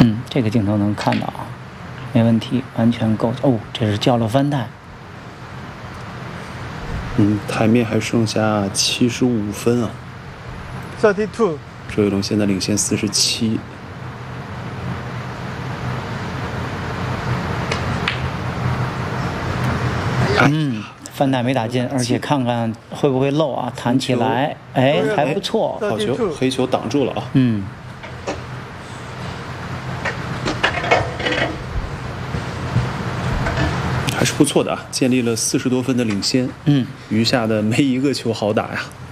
这个镜头能看到啊，没问题，完全够。哦，这是叫了翻台。 台面还剩下75分啊。 32。 周雨龙现在领先47。 翻台没打进，而且看看会不会漏啊？弹起来，哎，还不错。 好球，黑球挡住了啊。还是不错的啊，建立了40多分的领先。余下的没一个球好打呀。